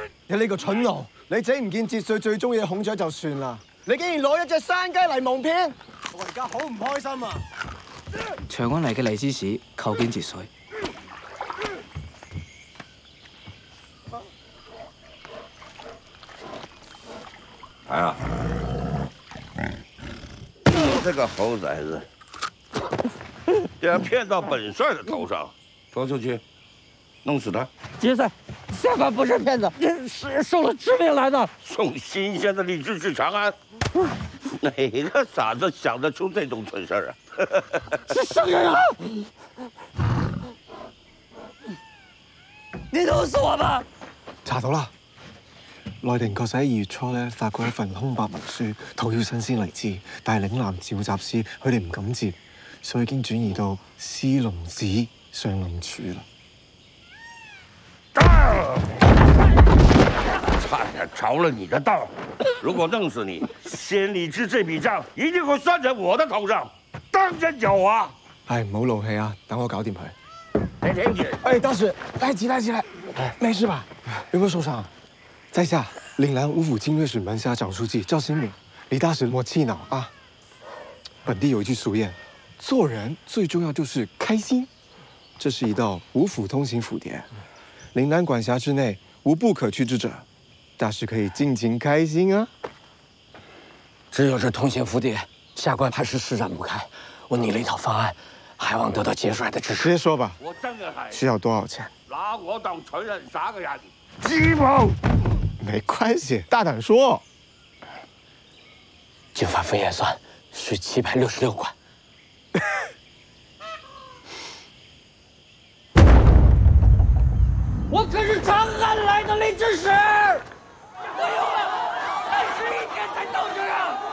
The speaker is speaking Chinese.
你呢個蠢奴！你整唔見節歲最中意嘅孔雀就算啦，你竟然攞一隻山雞嚟蒙騙，我而家好唔開心啊！ 長安嚟嘅荔枝使叩見節歲。 哎呀，这个猴崽子，竟然骗到本帅的头上，抓出去，弄死他！ 节岁，下官不是骗子，是受了致命来的。 送新鲜的荔枝去长安，哪个傻子想得出这种蠢事儿啊？ 是圣人啊！你弄死我吧！ 查到啦！內廷確實喺2月初咧發過一份空白文書，討要新鮮荔枝，但係嶺南召集司佢哋唔敢接，所以已經轉移到司龍子上林處啦。 差點着了你的道！如果弄死你，鲜荔枝這筆賬一定會算在我的頭上，當真狡猾！ 唉，唔好怒氣啊，等我搞掂佢。 你聽住！ 哎，大使，來起來起來，沒事吧？有沒有受傷啊？在下嶺南五府經略使門下長書記趙新敏，李大使莫氣惱啊。本地有一句俗谚，做人最重要就是開心。這是一道五府通行府牒，嶺南管轄之內無不可去之者，大使可以盡情開心啊。 只有這通行府牒，下官怕是施展不開。我擬了一套方案，還望得到節帥的支持。 直接說吧， 我真嘅係需要多少錢？ 拿我當隨人耍嘅人，雞毛！ 沒關係，大膽說。 經反覆驗算，需766貫。我可是長安來的荔枝使。